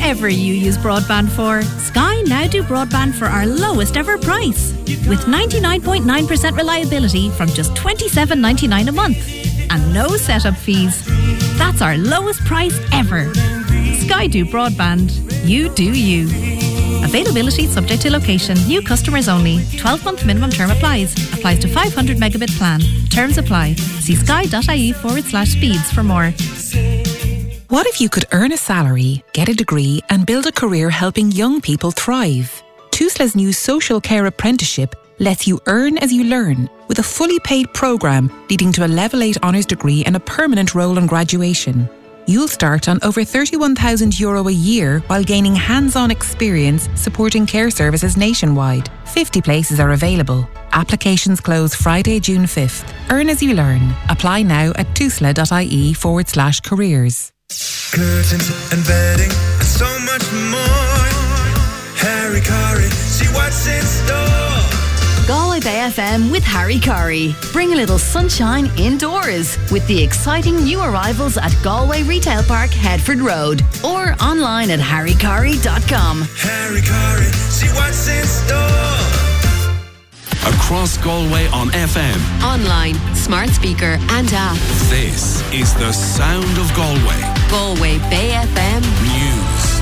Whatever you use broadband for, Sky now do broadband for our lowest ever price. With 99.9% reliability from just $27.99 a month. And no setup fees. That's our lowest price ever. Sky do broadband. You do you. Availability subject to location. New customers only. 12-month minimum term applies. Applies to 500 megabit plan. Terms apply. See sky.ie/speeds for more. What if you could earn a salary, get a degree and build a career helping young people thrive? TUSLA's new social care apprenticeship lets you earn as you learn with a fully paid programme leading to a Level 8 honours degree and a permanent role on graduation. You'll start on over €31,000 a year while gaining hands-on experience supporting care services nationwide. 50 places are available. Applications close Friday, June 5th. Earn as you learn. Apply now at tusla.ie/careers. Curtains and bedding and so much more. Harry Curry, see what's in store. Galway Bay FM with Harry Curry. Bring a little sunshine indoors with the exciting new arrivals at Galway Retail Park, Headford Road, or online at harrycurry.com. Harry Curry, see what's in store. Across Galway on FM, Online, smart speaker and app. this is the sound of Galway. Galway Bay FM News.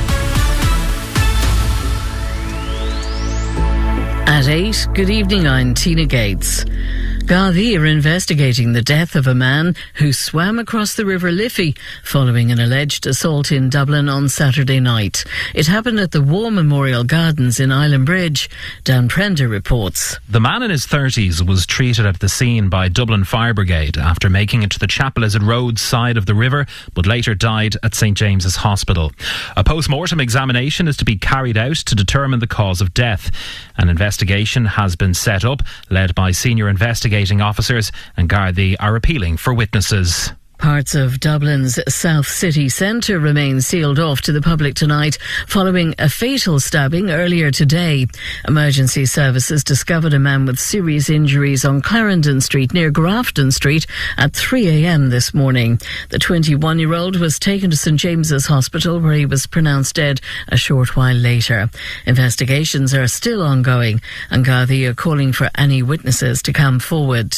At 8, good evening, I'm Tina Gates. Gardaí are investigating the death of a man who swam across the River Liffey following an alleged assault in Dublin on Saturday night. It happened at the War Memorial Gardens in Island Bridge. Dan Prender reports. The man in his 30s was treated at the scene by Dublin Fire Brigade after making it to the Chapel Izard Road side of the river, but later died at St James's Hospital. A post-mortem examination is to be carried out to determine the cause of death. An investigation has been set up, led by senior investigating officers, and Gardaí are appealing for witnesses. Parts of Dublin's South City Centre remain sealed off to the public tonight following a fatal stabbing earlier today. Emergency services discovered a man with serious injuries on Clarendon Street near Grafton Street at 3 a.m. this morning. The 21-year-old was taken to St James's Hospital where he was pronounced dead a short while later. Investigations are still ongoing and Gardaí are calling for any witnesses to come forward.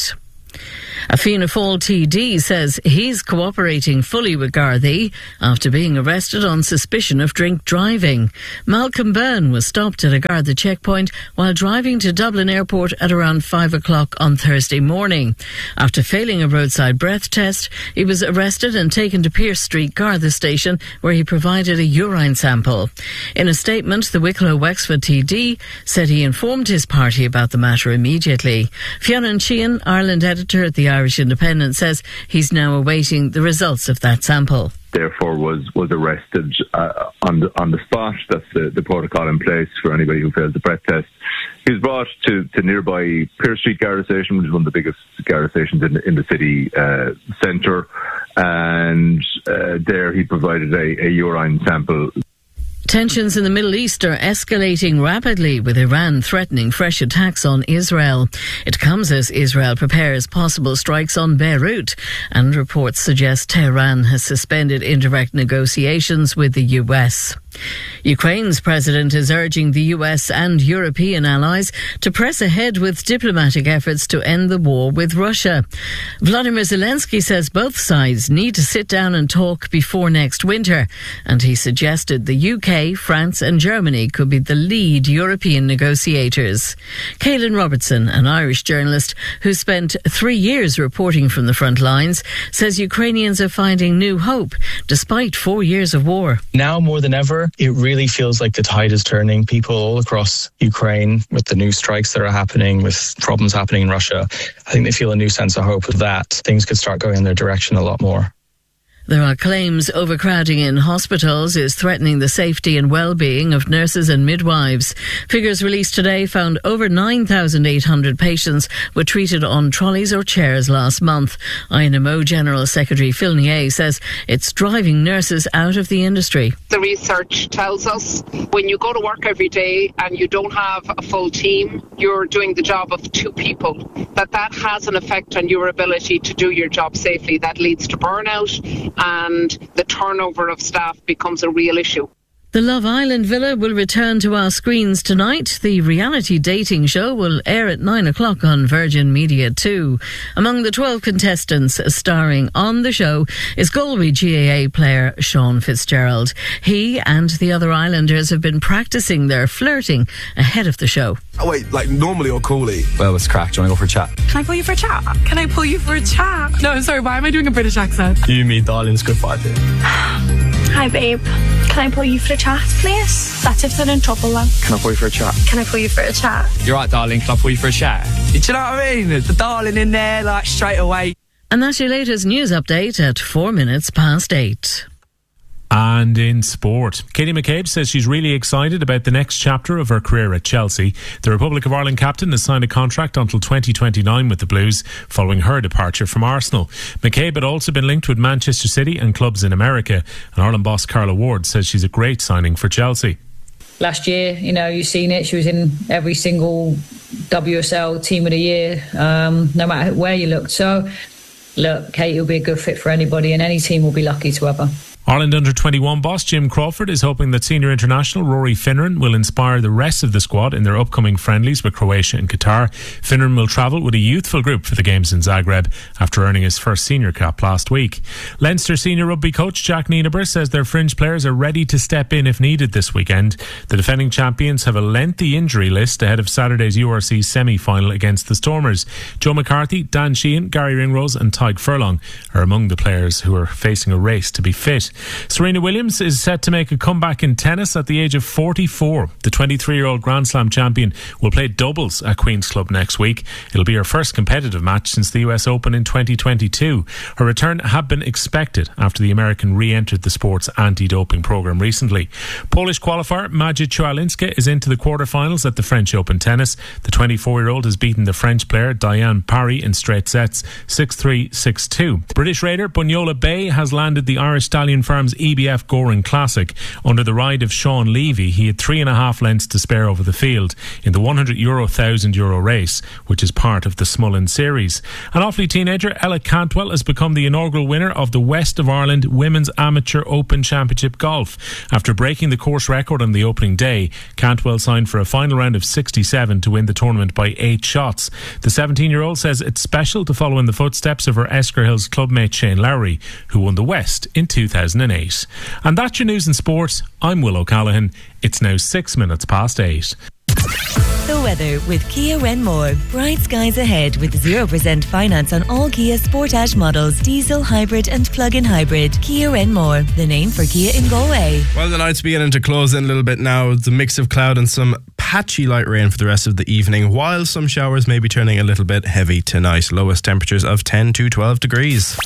A Fianna Fáil TD says he's cooperating fully with Gardaí after being arrested on suspicion of drink driving. Malcolm Byrne was stopped at a Garda checkpoint while driving to Dublin Airport at around 5 o'clock on Thursday morning. After failing a roadside breath test, he was arrested and taken to Pearse Street Garda station where he provided a urine sample. In a statement, the Wicklow Wexford TD said he informed his party about the matter immediately. Fionn Sheehan, Ireland editor at the Irish Independent, says he's now awaiting the results of that sample. Therefore was arrested on the spot. That's the protocol in place for anybody who fails the breath test. He was brought to nearby Pearse Street Garda Station, which is one of the biggest Garda stations in the city centre, and there he provided a urine sample. Tensions in the Middle East are escalating rapidly, with Iran threatening fresh attacks on Israel. It comes as Israel prepares possible strikes on Beirut, and reports suggest Tehran has suspended indirect negotiations with the US. Ukraine's president is urging the US and European allies to press ahead with diplomatic efforts to end the war with Russia. Vladimir Zelensky says both sides need to sit down and talk before next winter, and he suggested the UK, France and Germany could be the lead European negotiators. Caelan Robertson, an Irish journalist who spent 3 years reporting from the front lines, says Ukrainians are finding new hope despite 4 years of war. Now more than ever, it really feels like the tide is turning. People all across Ukraine, with the new strikes that are happening, with problems happening in Russia, I think they feel a new sense of hope that things could start going in their direction a lot more. There are claims overcrowding in hospitals is threatening the safety and well-being of nurses and midwives. Figures released today found over 9,800 patients were treated on trolleys or chairs last month. INMO General Secretary Phil Nier says it's driving nurses out of the industry. The research tells us when you go to work every day and you don't have a full team, you're doing the job of 2 people, that has an effect on your ability to do your job safely. That leads to burnout, and the turnover of staff becomes a real issue. The Love Island Villa will return to our screens tonight. The reality dating show will air at 9 o'clock on Virgin Media 2. Among the 12 contestants starring on the show is Galway GAA player Sean Fitzgerald. He and the other islanders have been practising their flirting ahead of the show. Oh wait, like normally or coolly? Well, what's crack? Do you want to go for a chat? Can I pull you for a chat? Can I pull you for a chat? No, sorry, why am I doing a British accent? You, me, darling's good fight here. Hi babe, can I pull you for a chat, please? That's if they're in trouble then. Can I pull you for a chat? Can I pull you for a chat? You're right, darling, can I pull you for a chat? Do you know what I mean? The darling in there, like, straight away. And that's your latest news update at 4 minutes past 8. And in sport, Katie McCabe says she's really excited about the next chapter of her career at Chelsea. The Republic of Ireland captain has signed a contract until 2029 with the Blues, following her departure from Arsenal. McCabe had also been linked with Manchester City and clubs in America. And Ireland boss Carla Ward says she's a great signing for Chelsea. Last year, you've seen it. She was in every single WSL Team of the Year, no matter where you looked. So, look, Katie will be a good fit for anybody, and any team will be lucky to have her. Ireland under-21 boss Jim Crawford is hoping that senior international Rory Finneran will inspire the rest of the squad in their upcoming friendlies with Croatia and Qatar. Finneran will travel with a youthful group for the games in Zagreb after earning his first senior cap last week. Leinster senior rugby coach Jack Nienaber says their fringe players are ready to step in if needed this weekend. The defending champions have a lengthy injury list ahead of Saturday's URC semi-final against the Stormers. Joe McCarthy, Dan Sheehan, Gary Ringrose and Tyke Furlong are among the players who are facing a race to be fit. Serena Williams is set to make a comeback in tennis at the age of 44. The 23-year-old Grand Slam champion will play doubles at Queen's Club next week. It'll be her first competitive match since the US Open in 2022. Her return had been expected after the American re-entered the sport's anti-doping programme recently. Polish qualifier Maciej Cialinska is into the quarterfinals at the French Open tennis. The 24-year-old has beaten the French player Diane Parry in straight sets 6-3, 6-2. British raider Bunyola Bay has landed the Irish Stallion Farms EBF Goring Classic. Under the ride of Sean Levy, he had 3.5 lengths to spare over the field in the €100,000 €1,000 race, which is part of the Smullen Series. An Offaly teenager, Ella Cantwell, has become the inaugural winner of the West of Ireland Women's Amateur Open Championship Golf. After breaking the course record on the opening day, Cantwell signed for a final round of 67 to win the tournament by 8 shots. The 17-year-old says it's special to follow in the footsteps of her Esker Hills clubmate Shane Lowry, who won the West in 2008. And that's your news and sport. I'm Will O'Callaghan. It's now 6 minutes past 8. The weather with Kia Renmore. Bright skies ahead with 0% finance on all Kia Sportage models, diesel, hybrid and plug-in hybrid. Kia Renmore, the name for Kia in Galway. Well, the night's beginning to close in a little bit now. It's a mix of cloud and some patchy light rain for the rest of the evening, while some showers may be turning a little bit heavy tonight. Lowest temperatures of 10 to 12 degrees.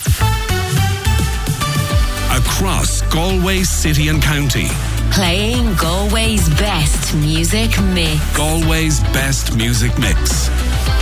Across Galway City and County. Playing Galway's best music mix. Galway's best music mix.